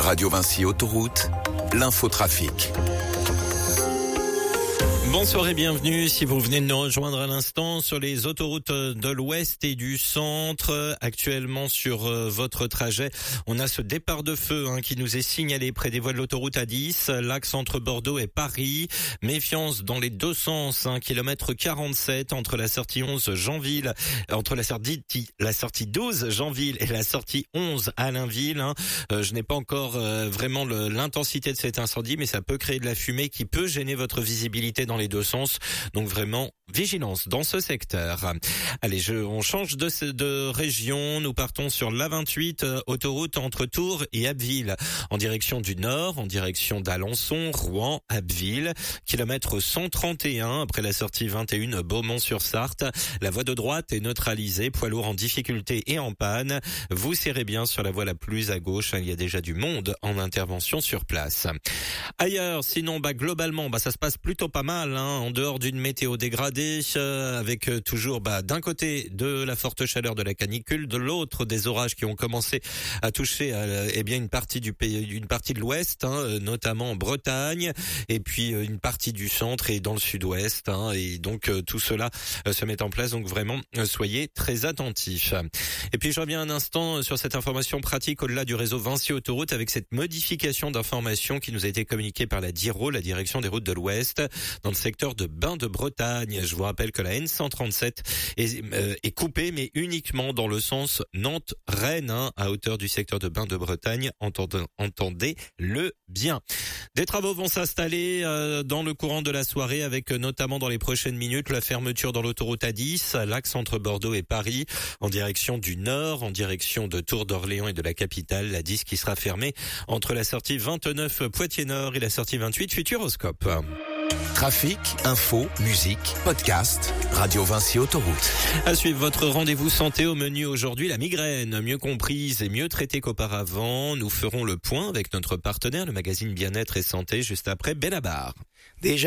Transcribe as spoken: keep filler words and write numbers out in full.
Radio Vinci Autoroute, l'infotrafic. Bonsoir et bienvenue si vous venez de nous rejoindre à l'instant sur les autoroutes de l'Ouest et du Centre. Actuellement sur euh, votre trajet, on a ce départ de feu hein, qui nous est signalé près des voies de l'autoroute A dix, l'axe entre Bordeaux et Paris. Méfiance dans les deux sens, un kilomètre quarante-sept entre la sortie onze Janville, entre la sortie, la sortie douze Janville et la sortie onze Allainville. Hein. Euh, je n'ai pas encore euh, vraiment le, l'intensité de cet incendie, mais ça peut créer de la fumée qui peut gêner votre visibilité dans les deux sens. Donc vraiment, vigilance dans ce secteur. Allez, je, on change de, de région. Nous partons sur l'A vingt-huit, euh, autoroute entre Tours et Abbeville. En direction du nord, en direction d'Alençon, Rouen, Abbeville. Kilomètre cent trente et un après la sortie vingt et un Beaumont-sur-Sarthe. La voie de droite est neutralisée. Poids lourd en difficulté et en panne. Vous serrez bien sur la voie la plus à gauche. Il y a déjà du monde en intervention sur place. Ailleurs, sinon, bah, globalement, bah, ça se passe plutôt pas mal. Hein, en dehors d'une météo dégradée, euh, avec euh, toujours bah, d'un côté de la forte chaleur de la canicule, de l'autre des orages qui ont commencé à toucher euh, eh bien une partie du pays, une partie de l'Ouest, hein, notamment en Bretagne, et puis euh, une partie du centre et dans le Sud-Ouest. Hein, et donc euh, tout cela euh, se met en place. Donc vraiment, euh, soyez très attentifs. Et puis je reviens un instant sur cette information pratique au-delà du réseau Vinci Autoroute avec cette modification d'information qui nous a été communiquée par la DIRO, la Direction des routes de l'Ouest, dans le secteur de Bain-de-Bretagne. Je vous rappelle que la N cent trente-sept est, euh, est coupée, mais uniquement dans le sens Nantes-Rennes, hein, à hauteur du secteur de Bain-de-Bretagne. Entendez, entendez-le bien. Des travaux vont s'installer euh, dans le courant de la soirée, avec euh, notamment dans les prochaines minutes la fermeture dans l'autoroute A dix, l'axe entre Bordeaux et Paris, en direction du nord, en direction de Tours d'Orléans et de la capitale. La dix qui sera fermée entre la sortie vingt-neuf Poitiers-Nord et la sortie vingt-huit Futuroscope. Trafic, info, musique, podcast, Radio Vinci Autoroute. À suivre votre rendez-vous santé au menu aujourd'hui, la migraine, mieux comprise et mieux traitée qu'auparavant. Nous ferons le point avec notre partenaire, le magazine Bien-être et Santé, juste après Benabar. Déjà